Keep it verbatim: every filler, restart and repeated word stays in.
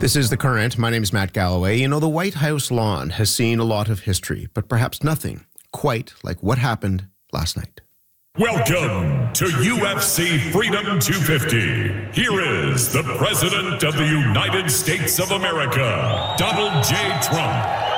This is The Current. My name is Matt Galloway. You know, the White House lawn has seen a lot of history, but perhaps nothing quite like what happened last night. Welcome to U F C Freedom two fifty. Here is the President of the United States of America, Donald J. Trump.